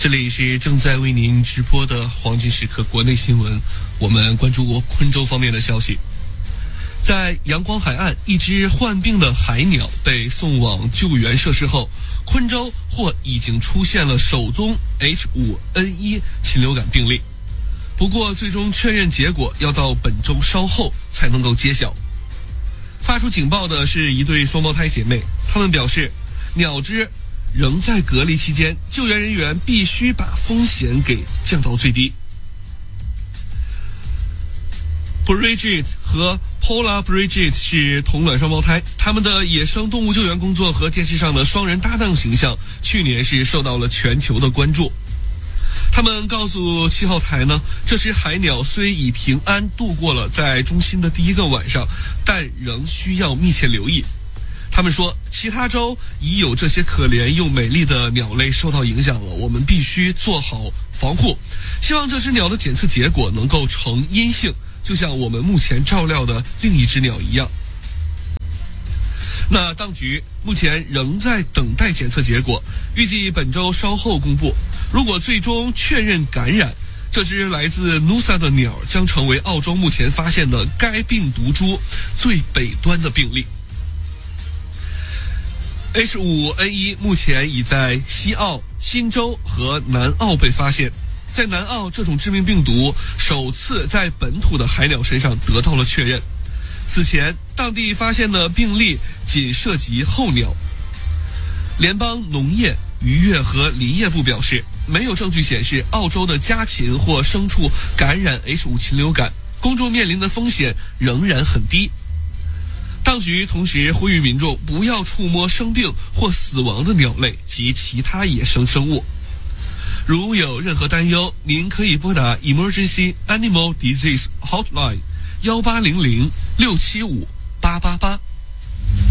这里是正在为您直播的黄金时刻国内新闻，我们关注昆州方面的消息。在阳光海岸，一只患病的海鸟被送往救援设施后，昆州或已经出现了首宗 H5N1 禽流感病例。不过最终确认结果要到本周稍后才能够揭晓。发出警报的是一对双胞胎姐妹，她们表示鸟只仍在隔离期间，救援人员必须把风险给降到最低。Bridget 和 Paula Bridget 是同卵双胞胎，他们的野生动物救援工作和电视上的双人搭档形象，去年是受到了全球的关注。他们告诉7号台呢，这只海鸟虽已平安度过了在中心的第一个晚上，但仍需要密切留意。他们说，其他州已有这些可怜又美丽的鸟类受到影响了，我们必须做好防护。希望这只鸟的检测结果能够呈阴性，就像我们目前照料的另一只鸟一样。那当局目前仍在等待检测结果，预计本周稍后公布。如果最终确认感染，这只来自 Nusa 的鸟将成为澳洲目前发现的该病毒株最北端的病例。H5N1 目前已在西澳、新州和南澳被发现。在南澳，这种致命病毒首次在本土的海鸟身上得到了确认。此前，当地发现的病例仅涉及候鸟。联邦农业、渔业和林业部表示，没有证据显示澳洲的家禽或牲畜感染 H5 禽流感，公众面临的风险仍然很低。当局同时呼吁民众不要触摸生病或死亡的鸟类及其他野生生物。如有任何担忧，您可以拨打 Emergency Animal Disease Hotline 1800-675-888。